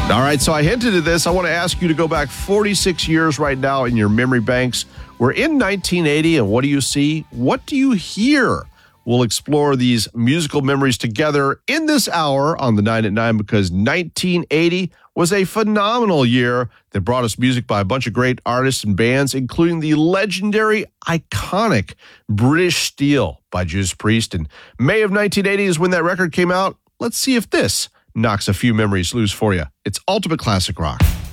All right, so I hinted at this. I want to ask you to go back 46 years right now in your memory banks. We're in 1980, and what do you see? What do you hear? We'll explore these musical memories together in this hour on the 9 at 9 because 1980 was a phenomenal year that brought us music by a bunch of great artists and bands, including the legendary, iconic British Steel by Judas Priest. And May of 1980 is when that record came out. Let's see if this knocks a few memories loose for you. It's Ultimate Classic Rock.